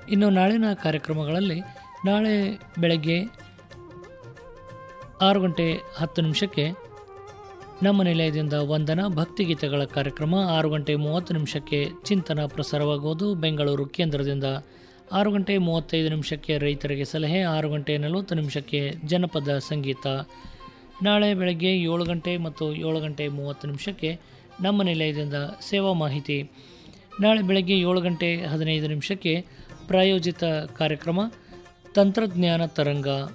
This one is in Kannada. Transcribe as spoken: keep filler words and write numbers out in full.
ಇನ್ನು ನಾಳಿನ ಕಾರ್ಯಕ್ರಮಗಳಲ್ಲಿ ನಾಳೆ ಬೆಳಗ್ಗೆ ಆರು ಗಂಟೆ ಹತ್ತು ನಿಮಿಷಕ್ಕೆ ನಮ್ಮ ನಿಲಯದಿಂದ ವಂದನ ಭಕ್ತಿಗೀತೆಗಳ ಕಾರ್ಯಕ್ರಮ, ಆರು ಗಂಟೆ ಮೂವತ್ತು ನಿಮಿಷಕ್ಕೆ ಚಿಂತನ ಪ್ರಸಾರವಾಗುವುದು ಬೆಂಗಳೂರು ಕೇಂದ್ರದಿಂದ. ಆರು ಗಂಟೆ ಮೂವತ್ತೈದು ನಿಮಿಷಕ್ಕೆ ರೈತರಿಗೆ ಸಲಹೆ, ಆರು ಗಂಟೆ ನಲವತ್ತು ನಿಮಿಷಕ್ಕೆ ಜನಪದ ಸಂಗೀತ. ನಾಳೆ ಬೆಳಗ್ಗೆ ಏಳು ಗಂಟೆ ಮತ್ತು ಏಳು ಗಂಟೆ ಮೂವತ್ತು ನಿಮಿಷಕ್ಕೆ ನಮ್ಮ ನಿಲಯದಿಂದ ಸೇವಾ ಮಾಹಿತಿ. ನಾಳೆ ಬೆಳಗ್ಗೆ ಏಳು ಗಂಟೆ ಹದಿನೈದು ನಿಮಿಷಕ್ಕೆ ಪ್ರಾಯೋಜಿತ ಕಾರ್ಯಕ್ರಮ ತಂತ್ರಜ್ಞಾನ ತರಂಗ.